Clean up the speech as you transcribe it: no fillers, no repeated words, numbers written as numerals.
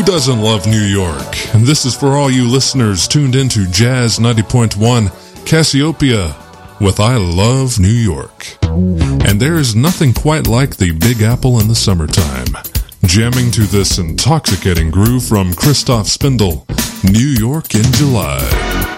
Who doesn't love New York? And this is for all you listeners tuned into Jazz 90.1 Cassiopeia with I Love New York. And there is nothing quite like the Big Apple in the summertime. Jamming to this intoxicating groove from Christoph Spindel, New York in July.